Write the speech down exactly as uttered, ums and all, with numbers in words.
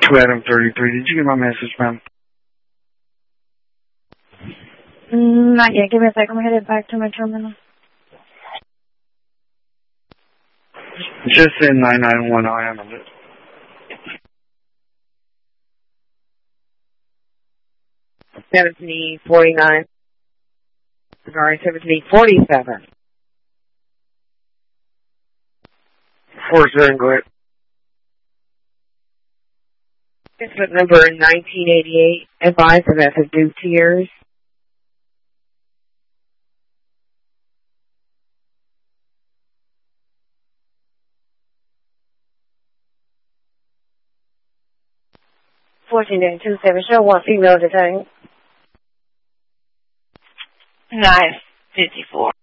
to Adam thirty-three. Did you get my message, ma'am? Mm, not yet. Give me a second. I'm headed back to my terminal. Just in nine nine one. I'll handle it. seventeen forty-nine. Sorry, seventeen forty-seven. Four seven, go ahead. Incident number nineteen eighty-eight. Advise of F of due tears. fourteen two seven. Show one female detained. nine fifty-four.